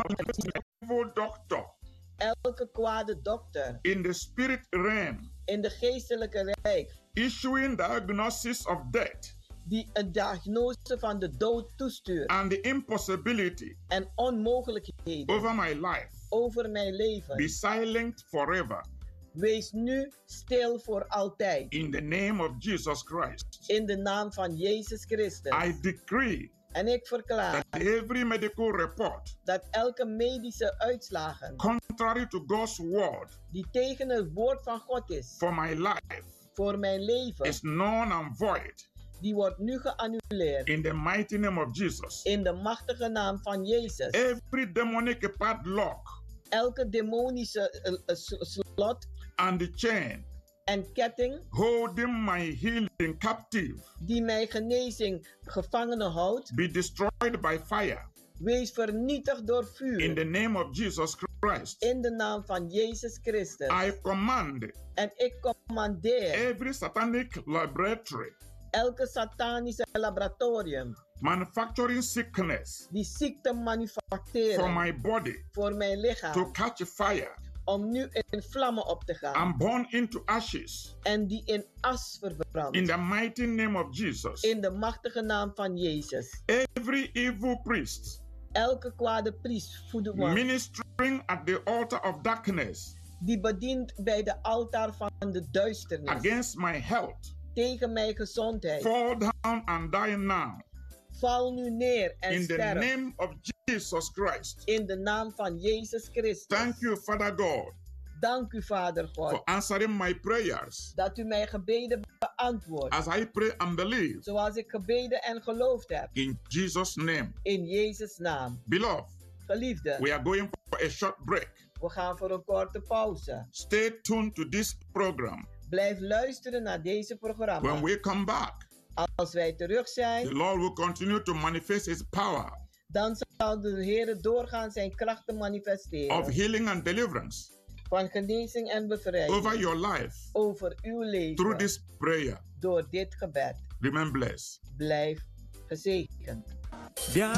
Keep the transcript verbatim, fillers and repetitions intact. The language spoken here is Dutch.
evil doctor elke kwade dokter in the spirit realm in de geestelijke rijk issuing diagnosis of death die een diagnose van de dood toestuurt and the impossibility en onmogelijkheden over my life over mijn leven. be silent forever Wees nu stil voor altijd. in the name of Jesus Christ. In de naam van Jezus Christus. I decree En ik verklaar that every medical report dat elke medische uitslagen contrary to God's word die tegen het woord van God is for my life voor mijn leven, is null and void die wordt nu geannuleerd in the mighty name of Jesus. in de machtige naam van Jezus. Every demonic padlock Elke demonische uh, uh, slot and the chain en ketting holding my healing captive die mijn genezing gevangen houdt, be destroyed by fire wees vernietigd door vuur. in the name of Jesus Christ. In de naam van Jezus Christus. I command En ik commandeer every satanic laboratory elke satanische laboratorium manufacturing sickness die ziekte for manufacteren my body voor mijn lichaam to catch fire om nu in vlammen op te gaan and burn into ashes en die in as verbrandt. in the mighty name of Jesus. In de machtige naam van Jezus. Every evil priest Elke kwade priest, voedeman, ministering at the altar of darkness die bedient bij de altaar van de duisternis against my health, tegen mijn gezondheid, fall down and die now val nu neer en in the sterf name of Jesus Christ. in de naam van Jezus Christus. Thank you, Father God, Dank u, Vader God, for answering my prayers dat u mijn gebeden beantwoordt, as I pray and believe zoals ik gebeden en geloofd heb. in Jesus' name. In Jezus' naam. Beloved, Geliefde, we are going for a short break. we gaan voor een korte pauze. Stay tuned to this program. Blijf luisteren naar deze programma. When we come back, Als wij terug the zijn, Lord will continue to manifest His power dan zal de Heer doorgaan zijn krachten of manifesteren. healing and deliverance Van genezing en bevrijding. over your life Over uw leven. through this prayer. Door dit gebed. Remain blessed. Blijf gezegend.